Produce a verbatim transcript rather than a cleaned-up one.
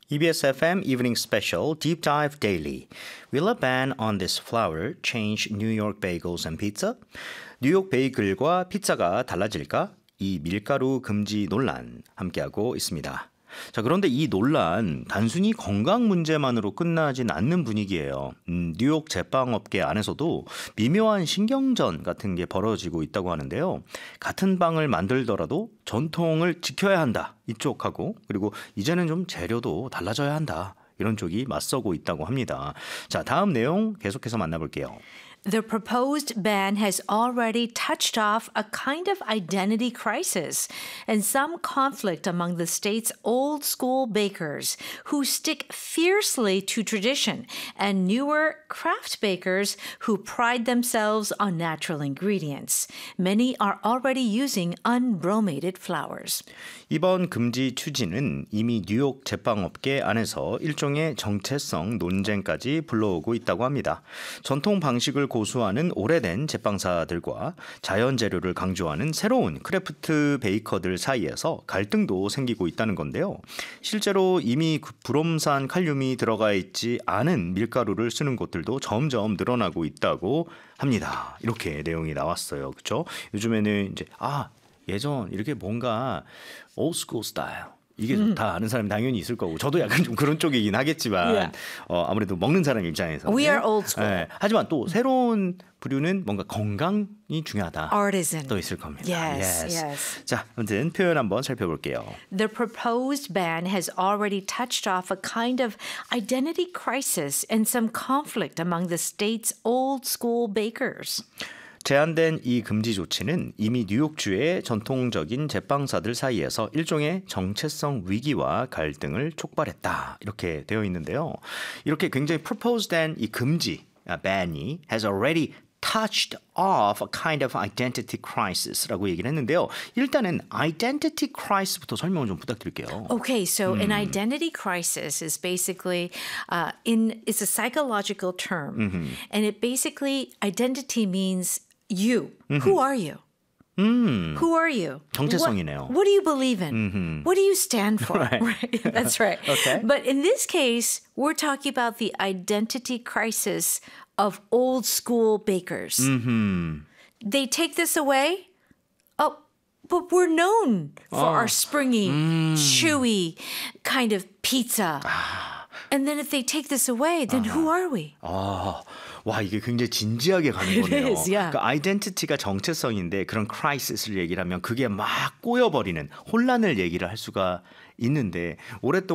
이비에스 에프엠 Evening Special Deep Dive Daily. Will a ban on this flour change New York bagels and pizza? 뉴욕 베이글과 피자가 달라질까? 이 밀가루 금지 논란 함께하고 있습니다. 자, 그런데 이 논란 단순히 건강 문제만으로 끝나진 않는 분위기예요. 음, 뉴욕 제빵업계 안에서도 미묘한 신경전 같은 게 벌어지고 있다고 하는데요. 같은 빵을 만들더라도 전통을 지켜야 한다. 이쪽하고 그리고 이제는 좀 재료도 달라져야 한다. 이런 쪽이 맞서고 있다고 합니다. 자, 다음 내용 계속해서 만나볼게요. The proposed ban has already touched off a kind of identity crisis and some conflict among the state's old school bakers who stick fiercely to tradition and newer craft bakers who pride themselves on natural ingredients. Many are already using unbromated flours. 이번 금지 추진은 이미 뉴욕 제빵업계 안에서 일종의 정체성 논쟁까지 불러오고 있다고 합니다. 전통 방식을 고수하는 오래된 제빵사들과 자연 재료를 강조하는 새로운 크래프트 베이커들 사이에서 갈등도 생기고 있다는 건데요. 실제로 이미 브롬산 칼륨이 들어가 있지 않은 밀가루를 쓰는 곳들도 점점 늘어나고 있다고 합니다. 이렇게 내용이 나왔어요. 그렇죠? 요즘에는 이제 아 예전 이렇게 뭔가 old school style 이게 좋다 하는 사람이 당연히 있을 거고 저도 약간 좀 그런 쪽이긴 하겠지만 Yeah. 어, 아무래도 먹는 사람 입장에서 We are old school. 네, 하지만 또 새로운 부류는 뭔가 건강이 중요하다. Artisan. 또 있을 겁니다. Yes, yes. yes. 자, 아무튼 표현 한번 살펴볼게요. The proposed ban has already touched off a kind of identity crisis and some conflict among the state's old school bakers. 제안된 이 금지 조치는 이미 뉴욕주의 전통적인 제빵사들 사이에서 일종의 정체성 위기와 갈등을 촉발했다. 이렇게 되어 있는데요. 이렇게 굉장히 proposed된 이 금지, ban이 has already touched off a kind of identity crisis라고 얘기를 했는데요. 일단은 identity crisis부터 설명을 좀 부탁드릴게요. Okay, so an identity crisis is basically uh, in it's a psychological term, Mm-hmm. and it basically identity means you. Who are you? 음, Who are you? 정체성이네요. What, what do you believe in? Mm-hmm. What do you stand for? Right. Right. That's right. Okay. But in this case, we're talking about the identity crisis of old school bakers. Mm-hmm. They take this away. Oh, but we're known for Oh. our springy, Mm. chewy kind of pizza. And then if they take this away, then who are we? 아, 와 이게 굉장히 진지하게 가는 It 거네요. is, yeah. 그 아이덴티티가 정체성인데 그런 크라이시스를 얘기를 하면 그게 막 꼬여버리는 혼란을 얘기를 할 수가 있는데 오랫동안